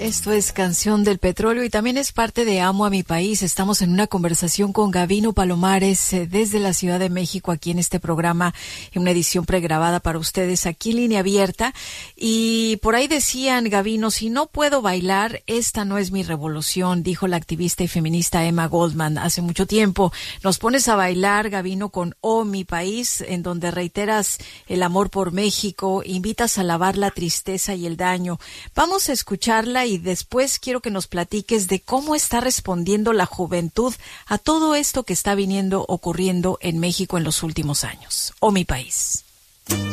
Esto es Canción del Petróleo y también es parte de Amo a mi país. Estamos en una conversación con Gavino Palomares desde la Ciudad de México, aquí en este programa, en una edición pregrabada para ustedes aquí en Línea Abierta. Y por ahí decían, Gavino, si no puedo bailar, esta no es mi revolución, dijo la activista y feminista Emma Goldman hace mucho tiempo. Nos pones a bailar, Gavino, con Oh mi país, en donde reiteras el amor por México, invitas a lavar la tristeza y el daño. Vamos a escucharla y después quiero que nos platiques de cómo está respondiendo la juventud a todo esto que está ocurriendo en México en los últimos años. Oh mi país.